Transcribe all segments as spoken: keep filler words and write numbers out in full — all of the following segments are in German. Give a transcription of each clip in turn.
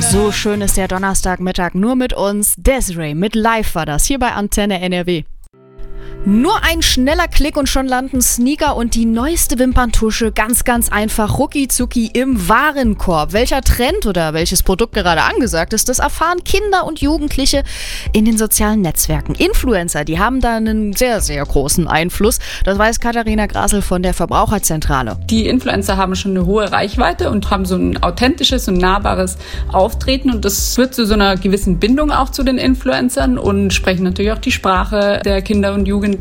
So schön ist der Donnerstagmittag nur mit uns. Desiree mit Live war das hier bei Antenne N R W. Nur ein schneller Klick und schon landen Sneaker und die neueste Wimperntusche ganz, ganz einfach rucki zucki im Warenkorb. Welcher Trend oder welches Produkt gerade angesagt ist, das erfahren Kinder und Jugendliche in den sozialen Netzwerken. Influencer, die haben da einen sehr, sehr großen Einfluss. Das weiß Katharina Grasel von der Verbraucherzentrale. Die Influencer haben schon eine hohe Reichweite und haben so ein authentisches und nahbares Auftreten. Und das führt zu so einer gewissen Bindung auch zu den Influencern und sprechen natürlich auch die Sprache der Kinder und Jugendlichen.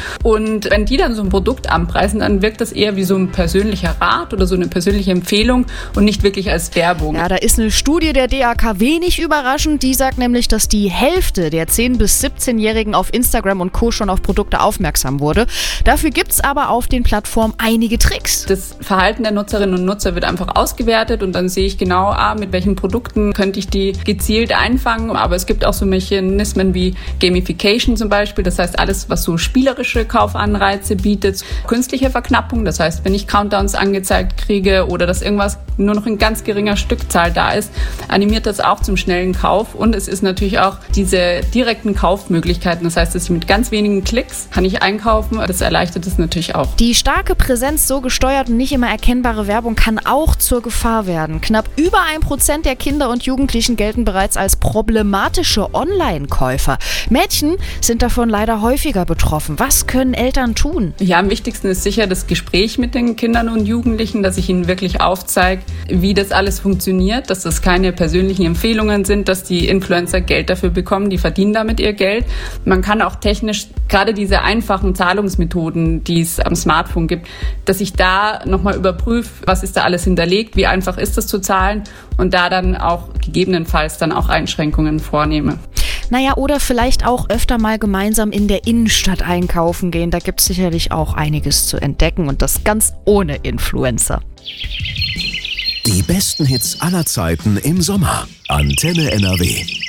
Und wenn die dann so ein Produkt anpreisen, dann wirkt das eher wie so ein persönlicher Rat oder so eine persönliche Empfehlung und nicht wirklich als Werbung. Ja, da ist eine Studie der D A K wenig überraschend. Die sagt nämlich, dass die Hälfte der zehn- bis siebzehnjährigen auf Instagram und Co. schon auf Produkte aufmerksam wurde. Dafür gibt es aber auf den Plattformen einige Tricks. Das Verhalten der Nutzerinnen und Nutzer wird einfach ausgewertet und dann sehe ich genau, ah, mit welchen Produkten könnte ich die gezielt einfangen. Aber es gibt auch so Mechanismen wie Gamification zum Beispiel. Das heißt, alles, was so spielerische Kaufanreize bietet, künstliche Verknappung, das heißt, wenn ich Countdowns angezeigt kriege oder dass irgendwas nur noch in ganz geringer Stückzahl da ist, animiert das auch zum schnellen Kauf und es ist natürlich auch diese direkten Kaufmöglichkeiten, das heißt, dass ich mit ganz wenigen Klicks kann ich einkaufen, das erleichtert es natürlich auch. Die starke Präsenz so gesteuert und nicht immer erkennbare Werbung kann auch zur Gefahr werden. Knapp über ein Prozent der Kinder und Jugendlichen gelten bereits als problematische Online-Käufer. Mädchen sind davon leider häufiger betroffen. Was können Eltern tun? Ja, am wichtigsten ist sicher das Gespräch mit den Kindern und Jugendlichen, dass ich ihnen wirklich aufzeige, wie das alles funktioniert, dass das keine persönlichen Empfehlungen sind, dass die Influencer Geld dafür bekommen, die verdienen damit ihr Geld. Man kann auch technisch gerade diese einfachen Zahlungsmethoden, die es am Smartphone gibt, dass ich da nochmal überprüfe, was ist da alles hinterlegt, wie einfach ist das zu zahlen und da dann auch gegebenenfalls dann auch Einschränkungen vornehme. Naja, oder vielleicht auch öfter mal gemeinsam in der Innenstadt einkaufen gehen. Da gibt es sicherlich auch einiges zu entdecken und das ganz ohne Influencer. Die besten Hits aller Zeiten im Sommer. Antenne N R W.